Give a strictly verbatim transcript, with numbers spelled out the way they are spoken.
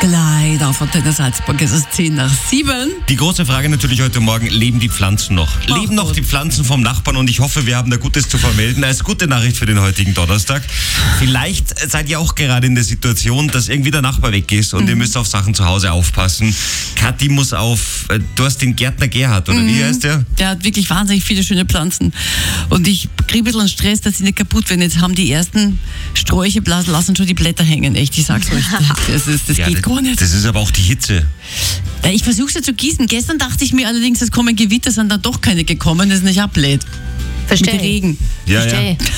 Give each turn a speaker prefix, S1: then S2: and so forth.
S1: Gleich auf Antenne Salzburg ist es zehn nach sieben.
S2: Die große Frage natürlich heute Morgen, leben die Pflanzen noch?
S1: Ach
S2: leben noch
S1: Gott.
S2: die Pflanzen vom Nachbarn? Und ich hoffe, wir haben da Gutes zu vermelden. Als gute Nachricht für den heutigen Donnerstag. Vielleicht seid ihr auch gerade in der Situation, dass irgendwie der Nachbar weg ist und mhm. ihr müsst auf Sachen zu Hause aufpassen. Kathi muss auf, du hast den Gärtner Gerhard, oder mhm. wie heißt der?
S1: Der hat wirklich wahnsinnig viele schöne Pflanzen. Und ich kriege ein bisschen Stress, dass sie nicht kaputt werden. Jetzt haben die ersten Sträuche blasen lassen schon die Blätter hängen. Echt, ich sag's euch. Das, ist, das
S2: ja,
S1: geht
S2: das,
S1: gar nicht.
S2: Das ist aber auch die Hitze.
S1: Ja, ich versuche es ja zu gießen. Gestern dachte ich mir allerdings, es kommen Gewitter, sind dann doch keine gekommen. Das ist nicht ablehnt.
S3: Verstehe.
S1: Mit Regen.
S2: Ja,
S3: Verstehe.
S2: ja.